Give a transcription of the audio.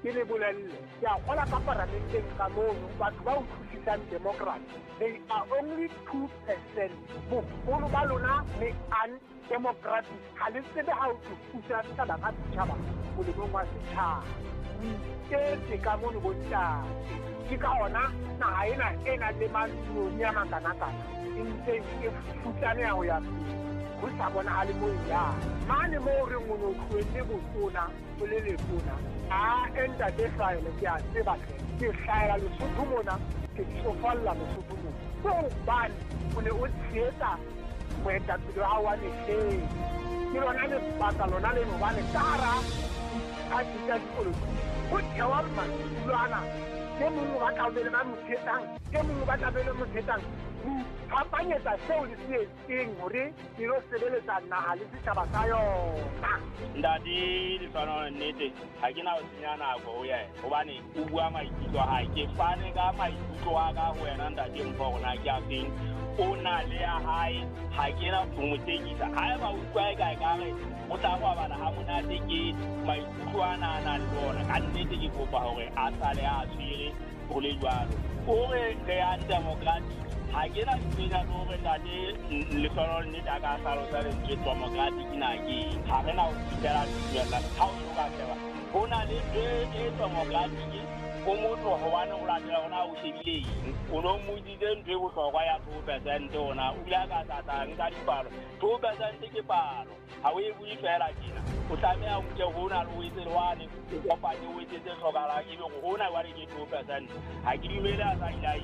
ke le bolelle ke a gola ka paramenteng ka mono batho ba utlwisisang democracy they are only 2%. Bogolo ba lona le undemocratic ga le tsebe ga o thusa setšhaba ka setšhaba molemong wa setšhaba ke ka mono bontate ke ka ona naga ena e na le manoni a makana-kana e ntse e futlane ya go ya go sa bonagale mo yang mane mo o reng o ne o tlhoetse botona o le letona entate hlaele ke a tsebatle ke hlaela lesotho mona ke tsofalla lesotho mona ko bane o ne o tsheetsa moetapele wa wa letlheng ke lona lebaka lona leno bane ka gara a dita dipolotiki go thewa matulwana ke mongwe ba tlabele ba motshetang ke mongwe ba tlabele motshetang phapanyetsa seo le se etseng gore ke lo sebeletsa naga le setšhaba sa yona ntate Lefano nnete ga ke na go senya nako go yena gobane o bua maikutlo a gae ke fane ka maikutlo a ka go wena ntate mpho gona ke a feng o na le ya gae ga ke na go motekisa ga e ba utlwa e kae kare o tla go bala ga monate ke maikutlo a nana le ona ka nnete ke kopa gore a sale a tshwere go le jalo ore re ya democratic ga ke na dipena le gore ntate Lefano nnete a ka tlhalosa lentswe democratic na ke ga re na go fitlhela dituela ga o ka tseba go na le e democratic o motho go bane go latela gona o shebile eng o no moditse ntho e botlhokwa ya 2% ona o ile ka tatang ka dipalo 2% ke palo ga o e bue fela tjena o tlameha o nke go na le o etse lwane o kopanye o etse tse tlhokalang ebe go na wa re ke 2% ga ke dumele a sa ila